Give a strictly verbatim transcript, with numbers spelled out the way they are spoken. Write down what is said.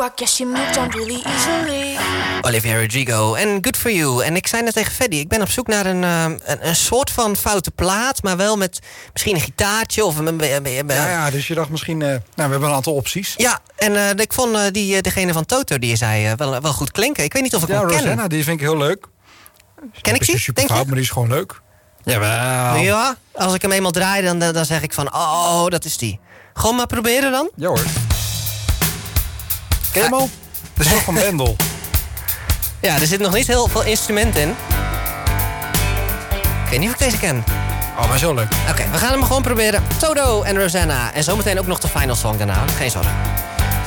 I guess you moved on really easily. Olivia Rodrigo en Good For You. En ik zei net tegen Freddy, ik ben op zoek naar een, uh, een, een soort van foute plaat, maar wel met misschien een gitaartje of een... een, een ja, ja, dus je dacht misschien... Uh, nou, we hebben een aantal opties. Ja, en uh, ik vond uh, die, uh, degene van Toto die je zei uh, wel, wel goed klinken. Ik weet niet of ik ja, hem ken. Rosanna, die vind ik heel leuk. Ken ik die? Super fout, maar die is gewoon leuk. Jawel. Ja, als ik hem eenmaal draai, dan, dan zeg ik van, oh, dat is die. Gewoon maar proberen dan? Ja hoor. Ken je hem al? Dat is toch van Wendel. Ja, er zit nog niet heel veel instrument in. Ik weet niet of ik deze ken. Oh, maar zo leuk. Oké, okay, we gaan hem gewoon proberen. Toto en Rosanna. En zometeen ook nog de final song daarna. Geen zorgen.